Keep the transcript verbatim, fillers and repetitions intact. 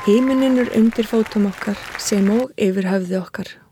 Himinninn er undir fótum okkar sem og yfir höfði okkar.